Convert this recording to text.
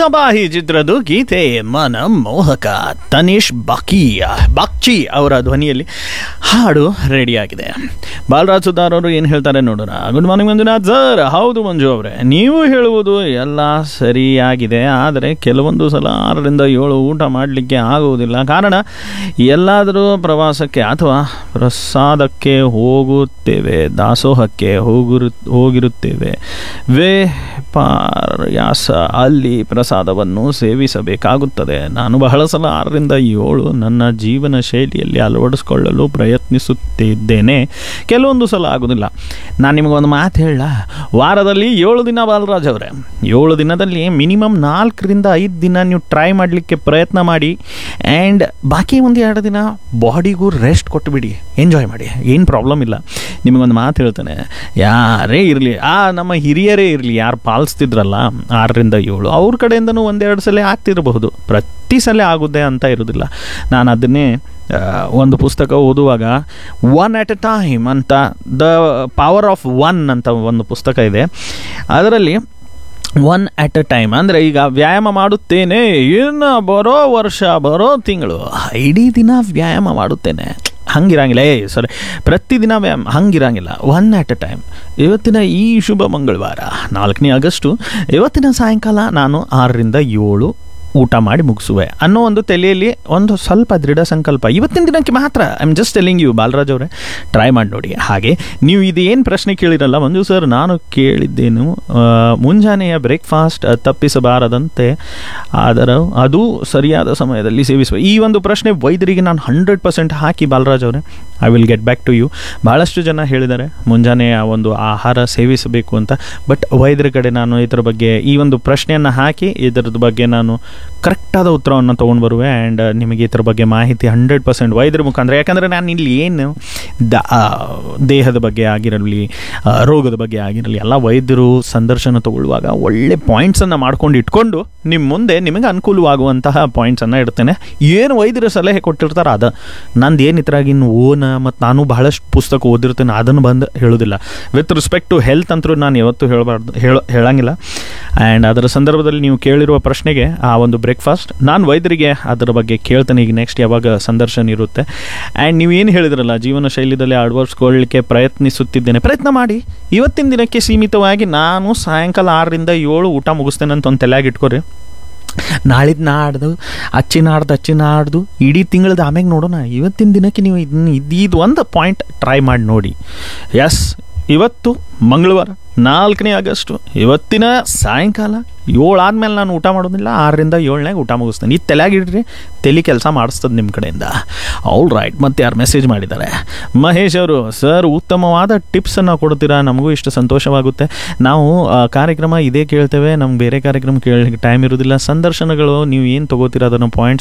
ತಬಾಹಿ ಚಿತ್ರದ ಗೀತೆ ಮನ ಮೋಹಕ ತನೀಶ್ ಬಾಗ್ಚಿ ಅವರ ಧ್ವನಿಯಲ್ಲಿ ಹಾಡು ರೆಡಿಯಾಗಿದೆ. ಬಾಲರಾಜ್ ಸುತಾರ್ ಅವರು ಏನು ಹೇಳ್ತಾರೆ ನೋಡೋಣ. Good morning Manjunath sir. ಹೌದು ಮಂಜು ಅವರೇ, ನೀವು ಹೇಳುವುದು ಎಲ್ಲ ಸರಿಯಾಗಿದೆ. ಆದರೆ ಕೆಲವೊಂದು ಸಲ 6-7 ಊಟ ಮಾಡಲಿಕ್ಕೆ ಆಗುವುದಿಲ್ಲ. ಕಾರಣ ಎಲ್ಲಾದರೂ ಪ್ರವಾಸಕ್ಕೆ ಅಥವಾ ಪ್ರಸಾದಕ್ಕೆ ಹೋಗುತ್ತೇವೆ, ದಾಸೋಹಕ್ಕೆ ಹೋಗಿರುತ್ತೇವೆ, ವ್ಯಾಪಾರ್ಯಾಸ ಅಲ್ಲಿ ಪ್ರಸಾದವನ್ನು ಸೇವಿಸಬೇಕಾಗುತ್ತದೆ. ನಾನು ಬಹಳ ಸಲ 6-7 ನನ್ನ ಜೀವನ ಶೈಲಿಯಲ್ಲಿ ಅಳವಡಿಸಿಕೊಳ್ಳಲು ಪ್ರಯತ್ನಿಸುತ್ತಿದ್ದೇನೆ. ಕೆಲವೊಂದು ಸಲ ಆಗೋದಿಲ್ಲ. ನಾನು ನಿಮಗೊಂದು ಮಾತು ಹೇಳ, ವಾರದಲ್ಲಿ 7 ದಿನ ಬಾಲರಾಜ್ ಅವರೇ, 7 ದಿನದಲ್ಲಿ ಮಿನಿಮಮ್ 4-5 ದಿನ ನೀವು ಟ್ರೈ ಮಾಡಲಿಕ್ಕೆ ಪ್ರಯತ್ನ ಮಾಡಿ. ಆ್ಯಂಡ್ ಬಾಕಿ ಒಂದು 2 ದಿನ ಬಾಡಿಗೂ ರೆಸ್ಟ್ ಕೊಟ್ಟುಬಿಡಿ, ಎಂಜಾಯ್ ಮಾಡಿ, ಏನು ಪ್ರಾಬ್ಲಮ್ ಇಲ್ಲ. ನಿಮಗೊಂದು ಮಾತು ಹೇಳ್ತೇನೆ, ಯಾರೇ ಇರಲಿ, ನಮ್ಮ ಹಿರಿಯರೇ ಇರಲಿ, ಯಾರು ಪಾಲಿಸ್ತಿದ್ರಲ್ಲ 6-7 ಅವ್ರ ಕಡೆಯಿಂದನೂ 1-2 ಸಲ ಆಗ್ತಿರಬಹುದು, ಪ್ರತಿ ಸಲ ಆಗುತ್ತೆ ಅಂತ ಇರೋದಿಲ್ಲ. ನಾನು ಅದನ್ನೇ ಒಂದು ಪುಸ್ತಕ ಓದುವಾಗ ಒನ್ ಎಟ್ ಎ ಟೈಮ್ ಅಂತ, ದ ಪವರ್ ಆಫ್ ಒನ್ ಅಂತ ಒಂದು ಪುಸ್ತಕ ಇದೆ. ಅದರಲ್ಲಿ 1 at a time ಅಂದರೆ, ಈಗ ವ್ಯಾಯಾಮ ಮಾಡುತ್ತೇನೆ, ಇನ್ನು ಬರೋ ವರ್ಷ ಬರೋ ತಿಂಗಳು ಇಡೀ ದಿನ ವ್ಯಾಯಾಮ ಮಾಡುತ್ತೇನೆ ಹಂಗಿರಂಗಿಲ್ಲ. ಪ್ರತಿದಿನ ವ್ಯಾಯಾಮ ಹಂಗಿರಂಗಿಲ್ಲ. 1 at a time. ಇವತ್ತಿನ ಈ ಶುಭ ಮಂಗಳವಾರ 4ನೇ ಆಗಸ್ಟು, ಇವತ್ತಿನ ಸಾಯಂಕಾಲ ನಾನು 6-7 ಊಟ ಮಾಡಿ ಮುಗಿಸುವೆ ಅನ್ನೋ ಒಂದು ತಲೆಯಲ್ಲಿ ಒಂದು ಸ್ವಲ್ಪ ದೃಢ ಸಂಕಲ್ಪ ಇವತ್ತಿನ ದಿನಕ್ಕೆ ಮಾತ್ರ. I am just telling you Balaraj ಅವರೇ, ಟ್ರೈ ಮಾಡಿ ನೋಡಿ. ಹಾಗೆ ನೀವು ಇದೇನು ಪ್ರಶ್ನೆ ಕೇಳಿರಲ್ಲ ಮಂಜು ಸರ್, ನಾನು ಕೇಳಿದ್ದೇನು ಮುಂಜಾನೆಯ ಬ್ರೇಕ್ಫಾಸ್ಟ್ ತಪ್ಪಿಸಬಾರದಂತೆ, ಆದರೆ ಅದು ಸರಿಯಾದ ಸಮಯದಲ್ಲಿ ಸೇವಿಸುವ ಈ ಒಂದು ಪ್ರಶ್ನೆ ವೈದ್ಯರಿಗೆ ನಾನು 100% ಹಾಕಿ ಬಾಲರಾಜ್ ಅವರೇ, I will get back to you. ಭಾಳಷ್ಟು ಜನ ಹೇಳಿದ್ದಾರೆ ಮುಂಜಾನೆಯ ಒಂದು ಆಹಾರ ಸೇವಿಸಬೇಕು ಅಂತ. ಬಟ್ ವೈದ್ಯರ ಕಡೆ ನಾನು ಇದರ ಬಗ್ಗೆ ಈ ಒಂದು ಪ್ರಶ್ನೆಯನ್ನು ಹಾಕಿ ಇದರದ ಬಗ್ಗೆ ನಾನು ಕರೆಕ್ಟಾದ ಉತ್ತರವನ್ನು ತೊಗೊಂಡು ಬರುವೆ. ಆ್ಯಂಡ್ ನಿಮಗೆ ಇದರ ಬಗ್ಗೆ ಮಾಹಿತಿ 100% ವೈದ್ಯರ ಮುಖಾಂತರ, ಯಾಕಂದರೆ ನಾನು ಇಲ್ಲಿ ಏನು ದೇಹದ ಬಗ್ಗೆ ಆಗಿರಲಿ, ರೋಗದ ಬಗ್ಗೆ ಆಗಿರಲಿ, ಎಲ್ಲ ವೈದ್ಯರು ಸಂದರ್ಶನ ತಗೊಳ್ಳುವಾಗ ಒಳ್ಳೆ ಪಾಯಿಂಟ್ಸನ್ನು ಮಾಡ್ಕೊಂಡು ಇಟ್ಕೊಂಡು ನಿಮ್ಮ ಮುಂದೆ ನಿಮಗೆ ಅನುಕೂಲವಾಗುವಂತಹ ಪಾಯಿಂಟ್ಸನ್ನು ಇಡ್ತೇನೆ. ಏನು ವೈದ್ಯರು ಸಲಹೆ ಕೊಟ್ಟಿರ್ತಾರೆ ಅದು ನಂದು ಏನು ಇತರಾಗಿನ ಓನ, ಮತ್ತು ನಾನು ಬಹಳಷ್ಟು ಪುಸ್ತಕ ಓದಿರ್ತೇನೆ, ಅದನ್ನು ಬಂದು ಹೇಳೋದಿಲ್ಲ. ವಿತ್ ರೆಸ್ಪೆಕ್ಟ್ ಟು ಹೆಲ್ತ್ ಅಂತರೂ ನಾನು ಯಾವತ್ತೂ ಹೇಳಂಗಿಲ್ಲ. ಆ್ಯಂಡ್ ಅದರ ಸಂದರ್ಭದಲ್ಲಿ ನೀವು ಕೇಳಿರುವ ಪ್ರಶ್ನೆಗೆ ಆ ಒಂದು ಬ್ರೇಕ್ಫಾಸ್ಟ್ ನಾನು ವೈದ್ಯರಿಗೆ ಅದರ ಬಗ್ಗೆ ಕೇಳ್ತೇನೆ. ಈಗ ನೆಕ್ಸ್ಟ್ ಯಾವಾಗ ಸಂದರ್ಶನ ಇರುತ್ತೆ. ಆ್ಯಂಡ್ ನೀವು ಏನು ಹೇಳಿದ್ರಲ್ಲ, ಜೀವನ ಶೈಲಿಯಲ್ಲಿ ಅಳವಡಿಸ್ಕೊಳ್ಳಲಿಕ್ಕೆ ಪ್ರಯತ್ನಿಸುತ್ತಿದ್ದೇನೆ, ಪ್ರಯತ್ನ ಮಾಡಿ. ಇವತ್ತಿನ ದಿನಕ್ಕೆ ಸೀಮಿತವಾಗಿ ನಾನು ಸಾಯಂಕಾಲ 6-7 ಊಟ ಮುಗಿಸ್ತೇನೆ ಅಂತ ಒಂದು ತಲೆಯಾಗಿ ಇಟ್ಕೊರಿ. ನಾಳಿದ್ದು ನಾಡ್ದು ಅಚ್ಚಿನಾಡ್ದು ಇಡೀ ತಿಂಗಳದ್ದು ಆಮ್ಯಾಗ ನೋಡೋಣ. ಇವತ್ತಿನ ದಿನಕ್ಕೆ ನೀವು ಇದು ಒಂದು ಪಾಯಿಂಟ್ ಟ್ರೈ ಮಾಡಿ ನೋಡಿ. ಎಸ್, ಇವತ್ತು ಮಂಗಳವಾರ 4ನೇ ಆಗಸ್ಟು, ಇವತ್ತಿನ ಸಾಯಂಕಾಲ 7 ಆದಮೇಲೆ ನಾನು ಊಟ ಮಾಡೋದಿಲ್ಲ, 6-7 ಊಟ ಮುಗಿಸ್ತೇನೆ. ಇದು ತಲೆಯಾಗಿಡ್ರಿ, ತಲೆ ಕೆಲಸ ಮಾಡಿಸ್ತದೆ ನಿಮ್ಮ ಕಡೆಯಿಂದ. All right. ಮತ್ತು ಯಾರು ಮೆಸೇಜ್ ಮಾಡಿದ್ದಾರೆ, ಮಹೇಶ್ ಅವರು, ಸರ್ ಉತ್ತಮವಾದ ಟಿಪ್ಸನ್ನು ಕೊಡ್ತೀರಾ, ನಮಗೂ ಇಷ್ಟು ಸಂತೋಷವಾಗುತ್ತೆ. ನಾವು ಕಾರ್ಯಕ್ರಮ ಇದೇ ಕೇಳ್ತೇವೆ, ನಮ್ಗೆ ಬೇರೆ ಕಾರ್ಯಕ್ರಮ ಕೇಳಲಿಕ್ಕೆ ಟೈಮ್ ಇರೋದಿಲ್ಲ. ಸಂದರ್ಶನಗಳು ನೀವು ಏನು ತೊಗೋತೀರ ಅದನ್ನು ಪಾಯಿಂಟ್ಸ್